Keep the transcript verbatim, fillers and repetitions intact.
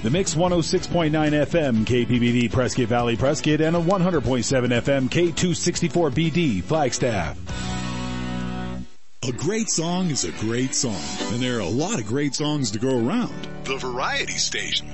The Mix one oh six point nine F M, K P B D, Prescott Valley, Prescott, and a one hundred point seven F M, K two sixty-four B D, Flagstaff. A great song is a great song, and there are a lot of great songs to go around. The Variety Station.